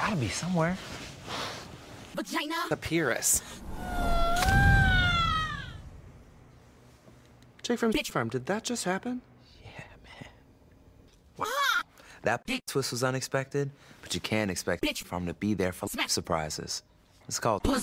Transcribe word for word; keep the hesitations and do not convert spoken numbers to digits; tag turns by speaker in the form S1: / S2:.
S1: gotta be somewhere.
S2: Vagina.
S1: Papyrus.
S3: Jake from Bitch Farm, did that just happen?
S1: Yeah, man. That twist was unexpected, but you can't expect Bitch Farm to be there for surprises. It's called